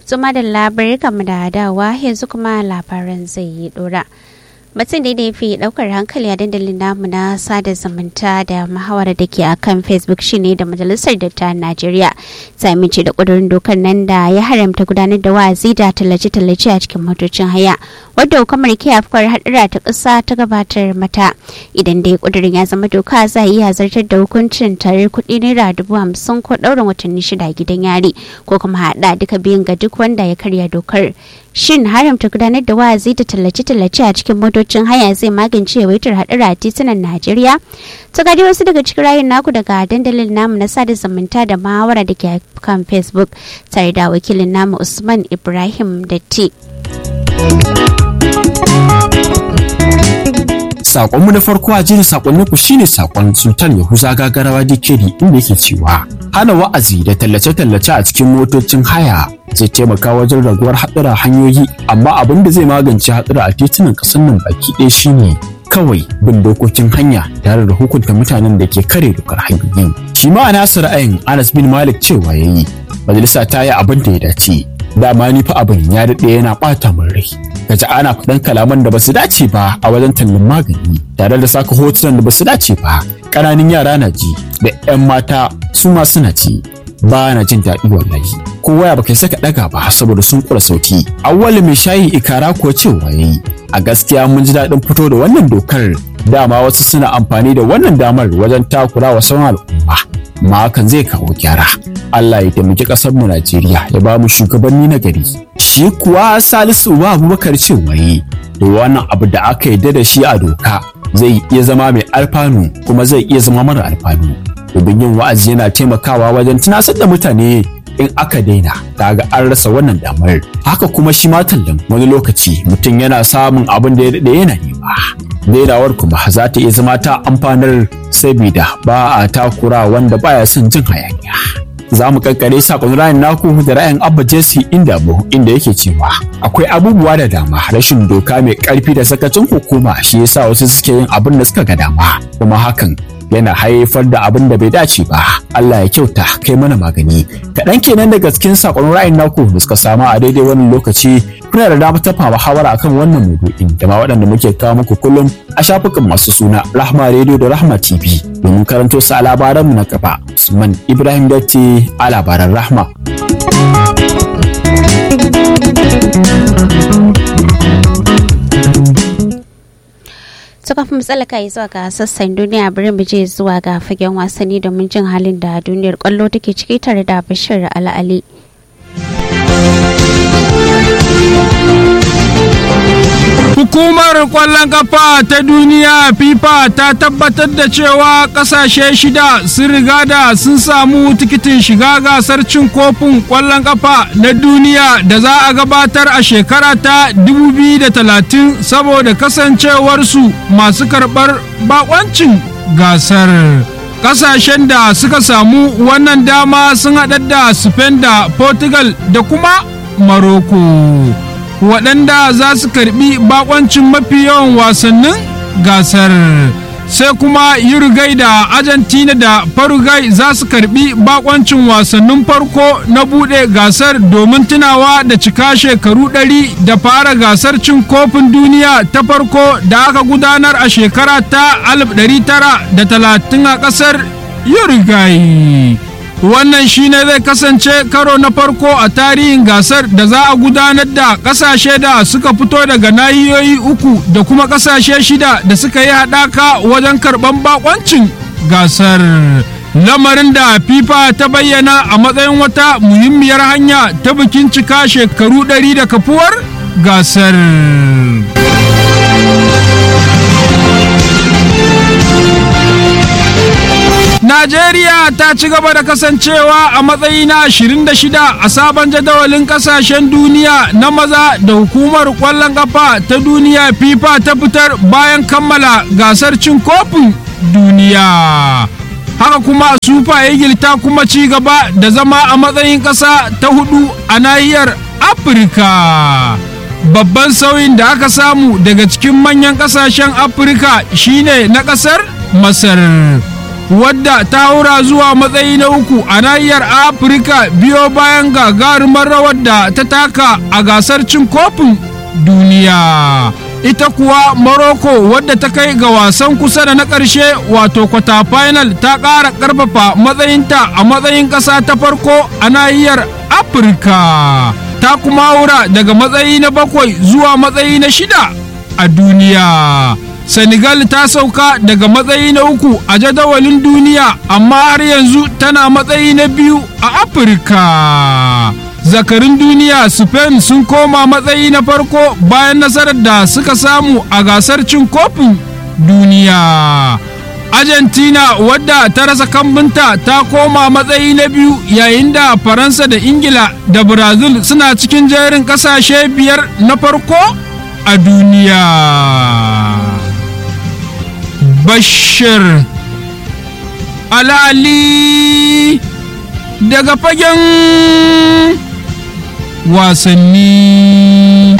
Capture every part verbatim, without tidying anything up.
Zuma da labarai kamar da dawa yanzu kuma labaran zai yi dora. Batun da ya fi daukar hankali a dandalin namu na sada zumunta da muhawara da ke akan Facebook shine da Majalisar Dattawan Najeriya ta amince da kudurin dokar nan da ya haramta gudanar da wa'azi da tallace-tallace a cikin motocin haya, wadda hukumar ke afkuwar hadura ta ƙasa ta gabatar mata. Idan dai kudurin ya zama doka, za a iya zartar da hukuncin tarar kuɗi naira dubu hamsin ko ɗaurin watanni shida gidan yari, ko kuma haɗa duka biyun ga duk wanda ya karya dokar. Shin haramta gudanar da wa'azi da tallace-tallace a cikin motocin haya zai magance yawaitar haɗura a titunan Najeriya? Ta gadi wasu daga cikin rayun naku daga dandalin namu na sada zumunta da muhawara da ke kan Facebook tare da wakilin namu Usman Ibrahim Datti. Sakonmu na farko a jirin sakonninku shine sakon Sultan Yahuza Gagarawa Dikeri, inda yake cewa hana wa'azi da tallace-tallace a cikin motocin haya zai taimaka wajen raguwar haɗura hanyoyi, amma abin da zai magance haɗura a titunan ƙasar nan baki ɗaya shine kawai bin dokokin hanya tare da hukunta mutanen da ke kare dokar hanyoyin. Shi ma a nasu ra'ayin Anas bin Malik cewa yayi majalisa ta yi abin da ya dace. Dama ni fa abin ya daɗe yana ɓata min rai. Kaji ana faɗan kalaman da basu dace ba a wajen tallan magani tare da saka hotunan da basu dace ba. Ƙananan yara na ji da 'yan mata su ma suna ci. Ba na jin daɗi wallahi. Kowa ya baka saka ɗaga ba saboda sun ƙura sauti. Awwal mai shayi ikara kuwa cewa yayi a gaskiya mun ji daɗin fito da wannan dokar. Dama wasu suna amfani da wannan damar wajen takura wa sauran al'umma. Ma hakan zai kawo gyara. Allah ya taimaki ƙasar mu Najeriya ya ba mu shugabanni na gari. Shi kuwa Salisu Uba Abubakar cewa yayi da wannan abu da aka yarda da shi a doka zai iya zama mai alfanu kuma zai iya zama mara alfanu. Domin yin wa'azi yana taimakawa wajen tunasar da mutane in aka daina kaga an rasa wannan damar. Haka kuma shi ma tallan wani lokaci mutum yana samun abin da ya daɗe yana nema. Dainawar kuma za ta iya zama ta amfanar sabida ba a takura wanda baya son jin hayaniya. Za mu kankare sakon ra'ayin naku da ra'ayin Abba Jesse inda mu inda yake cewa akwai abubuwa da dama, rashin doka mai karfi da sakacin hukuma shi yasa wasu suke yin abin da suka ga dama, kuma hakan yana haifar da abin da bai dace ba. Allah ya kyauta kai mana magani. Kaɗan kenan daga cikin sakon ra'ayin naku da suka samu a daidai wannan lokaci. Kuna da damar tafa muhawara akan wannan maudu'in da ma waɗanda muke kawo muku kullum a shafukan masu suna Rahma Radio da Rahma T V domin karanto su a labaranmu na gaba. Usman Ibrahim Datti a labaran Rahma. kafin matsalaka yi zuwa ga sassan duniya, bari mu je zuwa ga fagen wasanni domin jin halin da duniyar kwallo take ciki tare da Bashir Al'ali. Hukumar kwallon kafa ta duniya FIFA ta tabbatar da cewa kasashe shida sun riga da sun samu tikitin shiga gasar cin kofin kwallon kafa na duniya da za a gabatar a shekara ta dubu biyu da talatin saboda kasancewarsu masu karɓar bakoncin gasar. Kasashen da suka samu wannan dama sun haɗa da Spain da Portugal da kuma Morocco, waɗanda za su karɓi bakoncin mafi yawan wasannin gasar. Sai kuma Uruguay da Argentina da Paraguay za su karɓi bakoncin wasannin farko na buɗe gasar domin tunawa da cika shekaru ɗari da fara gasar cin kofin duniya ta farko da aka gudanar a shekara ta alif ɗari tara da talatin a ƙasar Uruguay. Wannan shine zai kasance karo na farko a tarihin gasar da za a gudanar da kasashe da suka fito daga nahiyoyi uku da kuma kasashe shida da suka yi haɗaka wajen karɓan bakoncin gasar. Lamarin da FIFA ta bayyana a matsayin wata muhimmiyar hanya ta bikin cika shekaru ɗari da kafuwar gasar. Najeriya ta ci gaba da kasancewa a matsayi na ashirin da shida a sabon jadawalin kasashen duniya na maza da hukumar kwallon kafa ta duniya FIFA ta fitar bayan kammala gasar cin kofin duniya. Haka kuma Super Eagles ta kuma ci gaba da zama a matsayin ƙasa ta hudu a nahiyar Afirka. Babban sauyin da aka samu daga cikin manyan ƙasashen Afirka shine na ƙasar Masar. wadda ta haura zuwa matsayi na uku a nahiyar Afirka biyo bayan gagarumar rawar da ta taka a gasar cin kofin duniya. Ita kuwa Morocco wadda ta kai ga wasan kusa da na ƙarshe wato kwata final ta ƙara ƙarfafa matsayinta a matsayin ƙasa ta farko a nahiyar Afirka. Ta kuma haura daga matsayi na bakwai zuwa matsayi na shida a duniya. Senegal ta sauka daga matsayi na uku a jadawalin duniya amma har yanzu tana matsayi na biyu a Afirka. Zakarin duniya Spain sun koma matsayi na farko bayan nasarar da suka samu a gasar cin kofin duniya. Argentina wadda ta rasa kambunta ta koma matsayi na biyu yayin da Faransa da Ingila da Brazil suna cikin jerin kasashe biyar na farko a duniya. Bashir Alali daga fagen wasanni.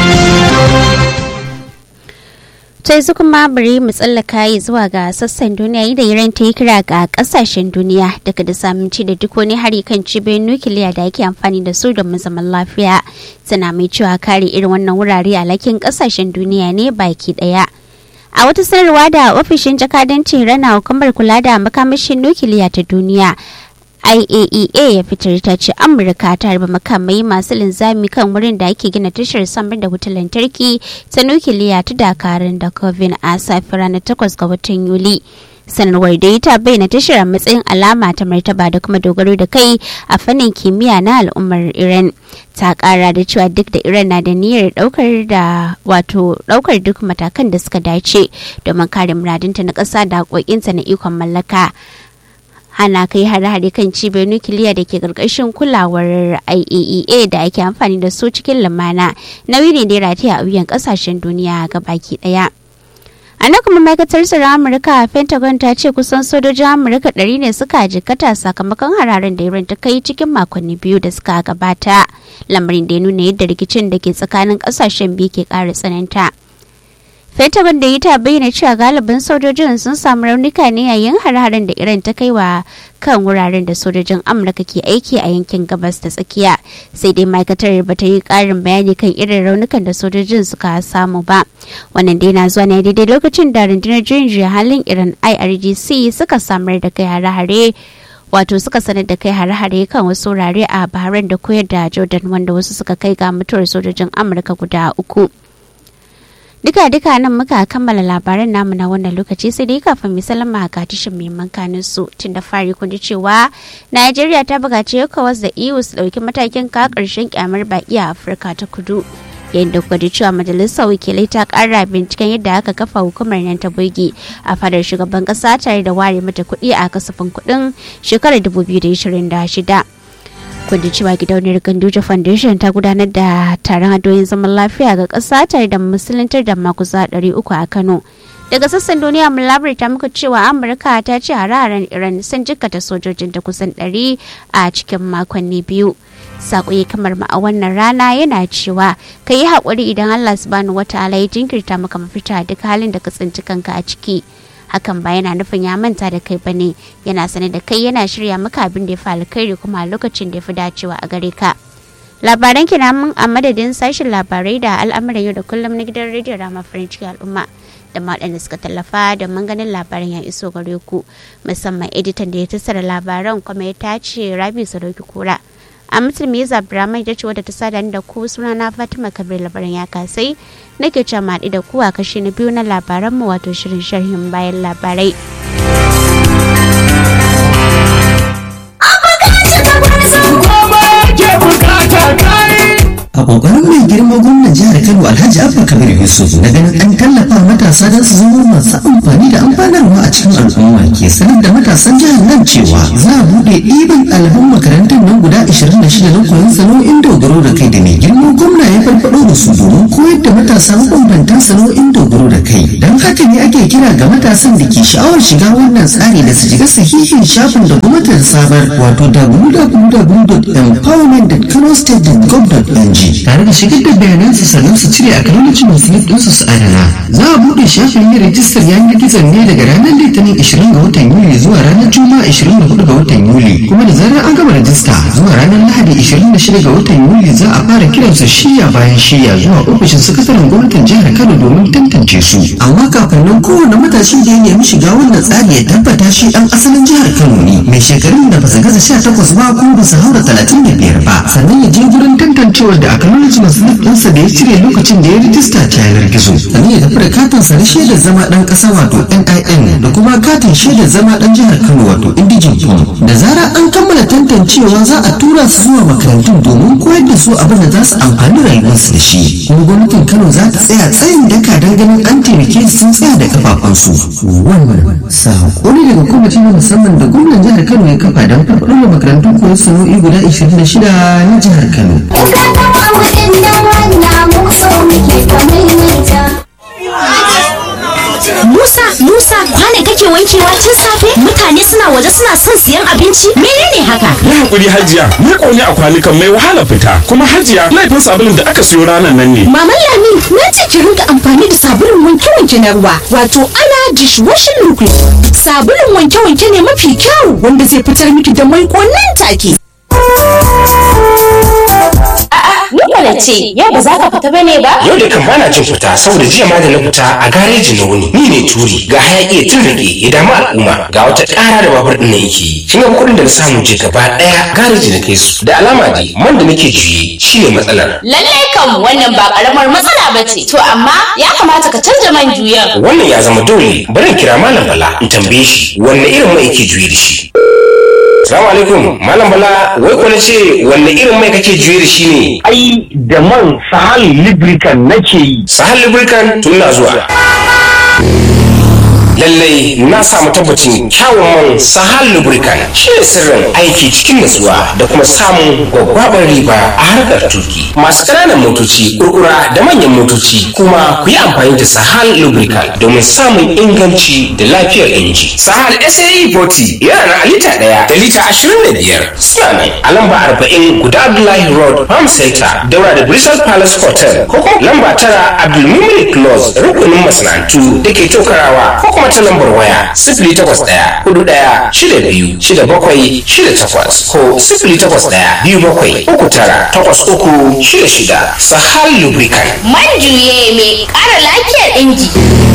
sai su kuma bari mu tsallaka yi zuwa ga sassan duniya da Iran ta yi kira ga kasashen duniya daga da samunci da duk wani hari kan cibiyoyin nukiliya da ake amfani da su domin zaman lafiya. Tana mai cewa kare irin wannan wurare alakin kasashen duniya ne baki daya. A wata sanarwa da ofishin jakadancin rana hukumar kula da makamashin nukiliya ta duniya I A E A ya fitar ta ce Amurka ta harba makamai masu linzami kan wurin da ake gina tashar samar da wutar lantarki ta nukiliya ta dakarun da Kovin a safi ranar takwas ga watan Yuli. Sanarwar da ta bayyana tashar a matsayin alama ta martaba da kuma dogaro da kai a fannin kimiyya na al'ummar Iran. Ta kara da cewa duk da Iran na da niyyar daukar da wato daukar duk matakan da suka dace domin kare muradinta na ƙasa da haƙoƙinta na ikon mallaka. Hana kai hare-hare kan cibiyar nukiliya da ke ƙarƙashin kulawar I A E A da ake amfani da su cikin lumana nauyi ne da rataya a wuyan ƙasashen duniya ga baki ɗaya. A nan kuma ma'aikatar tsaron Amurka Pentagon ta ce kusan sojojin Amurka ɗari ne suka jikkata sakamakon hararen da Iran ta kai cikin makonni biyu da suka gabata. Lamarin da ya nuna yadda rikicin da ke tsakanin ƙasashen biyu ke ƙara tsananta. Pentagon da ta bayyana cewa galibin sojojin sun samu raunuka ne yayin har-haren da Iran ta kai wa kan wuraren da sojojin Amurka ke aiki a yankin gabas da tsakiya. Sai dai ma'aikatar ba ta yi ƙarin bayani kan irin raunukan da sojojin suka samu ba. Wannan dai na zuwa ne daidai lokacin da rundunar juyin juya halin Iran I R G C suka samar da kai hare-hare wato suka sanar da kai hare-hare kan wasu wurare a Bahrain da koyar da Jordan wanda wasu suka kai ga mutuwar sojojin Amurka guda uku. Duka-duka nan muka kammala labaran namu na wannan lokaci sai dai kafin mu salama ga tashin muhimman kanin su tun da fari kun ji cewa Najeriya ta buƙaci ECOWAS da E U su ɗauki matakin ka ƙarshen kyamar baƙi a Afirka ta Kudu. Yayin da kuka ji cewa majalisar wakilai ta ƙara binciken yadda aka kafa hukumar nan ta bogi a fadar shugaban ƙasa tare da ware mata kuɗi a kasafin kuɗin shekarar dubu biyu da ashirin da shida. Kundin cewa gidauniyar Ganduje Foundation ta gudanar da taron adoyin zaman lafiya ga ƙasa tare da musuluntar da makusa ɗari uku a Kano. Daga sassan duniya mun labarta muku cewa Amurka ta ce hare-haren Iran sun jikkata sojojin da kusan ɗari a cikin makonni biyu. Sako kamar ma a wannan rana yana cewa ka yi haƙuri idan Allah subhanahu wataala ya jinkirta maka mafita duk halin da ka tsinci kanka a ciki. Hakan ba yana nufin ya manta da kai bane, yana sane da kai, yana shirya maka abin da ya fi alkhairi kuma a lokacin da ya fi dacewa a gare ka. Labaran kina mun a madadin sashen labarai da al'amuran yau da kullum na gidan rediyo Rama farin ciki al'umma da waɗanda suka tallafa da ganin labaran ya iso gare ku, musamman editan da ya tattara labaran kuma ya tace Rabi Sadauki Kura. A mutum ya zabura mai da ce wadda ta sada da ku sunana Fatima Kabir labaran ya kasai nake cewa maɗi da ku a kashi na biyu na labaranmu wato shirin sharhin bayan labarai. A ƙoƙarin mai girma gwamnan jihar Kano Alhaji Abba Kabir Yusuf na ganin an tallafa matasa don su zama masu amfani da amfanarwa a cikin al'umma ke sanar da matasan jihar nan cewa za a buɗe ɗiban ɗaliban makarantar nan guda ashirin da shida koyon sana'o'in dogaro da kai da mai girma gwamna ya farfado da su domin koyar da matasa mabambantan sana'o'in dogaro da kai. Don haka ne ake kira ga matasan da ke sha'awar shiga wannan tsari da su shiga sahihin shafin da gwamnatin sabar wato w w w dot empowerment dot kano state dot gov dot n g tare da shigar da bayanan su sannan su cire a kalolacin musulun ɗinsu su adana. Za a buɗe shafin yin rajistar yanar gizon ne daga ranar litinin ishirin ga watan yuli zuwa ranar juma'a ishirin da hudu ga watan yuli, kuma da zarar an gama rajista zuwa ranar lahadi ishirin da shida ga watan yuli za a fara kiransu shiya bayan shiya zuwa ofishin sakataren gwamnatin jihar Kano domin tantance su. Amma kafin nan kowane matashi da ya nemi shiga wannan tsari ya tabbata shi dan asalin jihar Kano ne, mai shekarun da ba su gaza sha takwas ba ko ba su haura talatin da biyar ba, sannan ya je gurin tantancewar da acknowledgement slip ɗinsa da ya cire lokacin da ya rijista ta yanar gizo, sannan ya tafi da katin sa na shaidar zama dan ƙasa wato N I N da kuma katin shaidar zama dan jihar Kano wato Indigen Form. Da zarar an kammala tantancewa za a tura su zuwa makarantun domin koyar da su abin da za su amfani rayuwarsu da shi. Kuma gwamnatin Kano za ta tsaya tsayin daka don ganin an taimake su sun tsaya da kafafunsu. Wannan sako ne daga kwamitin na musamman da gwamnan jihar Kano ya kafa don farfaɗo da makarantun koyon sana'o'i guda ashirin da shida na jihar Kano. Musa, Musa, kwane kake wankewa tun safe? Mutane suna waje suna son siyan abinci. Menene haka? Ya hakuri Hajiya, ni ƙone a kwanukan mai wahala fita. Kuma Hajiya, laifin sabulun da aka siyo ranar nan ne. Maman Lami, na ce ki rinka amfani da sabulun wanke-wanke na ruwa, wato ana dishwashing liquid. Sabulun wanke-wanke ne mafi kyau wanda zai fitar miki da maiko nan take. Nikola ce, yau ba za ka fita bane ba? Yau da kan bana jin fita saboda jiya ma da na fita a gareji na wuni. Ni ne turi ga hayaki ya turrike ya damu al'umma ga wata ƙara da babur ɗin na yake yi. Kin ga kuɗin da na samu je gaba ɗaya gareji na kai su. Da alama dai man da nake juye shi ne matsalar. Lallai kam wannan ba ƙaramar matsala ba ce. To amma ya kamata ka canza man juyan. Wannan ya zama dole. Bari in kira Malam Bala in tambaye shi wanne irin mai yake juye da shi. Salamu alaikum, Malam Bala, wai ko na ce wanne irin mai kake juye da shi ne? Ai, da man Sahal Lubricant nake yi. Sahal Lubricant tun na zuwa. Lallai na samu tabbacin kyawun man Sahal Lubricant shi ne sirrin aiki cikin nutsuwa da kuma samun gwaggwabar riba a harkar tuki. Masu ƙananan motoci, kurkura da manyan motoci kuma ku yi amfani da Sahal Lubricant domin samun inganci da lafiyar inji. Sahal S A E forty yana na lita ɗaya da lita ashirin da biyar. Suna nan a lamba arba'in guda Abdullahi Road, Farm Center, daura da Bristol Palace Hotel, ko kuma lamba tara Abdulmumin Close, rukunin masana'antu da ke Tokarawa, ko kuma ta lambar waya sifili takwas ɗaya hudu ɗaya shida biyu shida bakwai shida takwas ko sifili takwas ɗaya biyu bakwai uku tara takwas uku shida shida. Sahal Lubricant. Man juye mai ƙara lafiyar inji.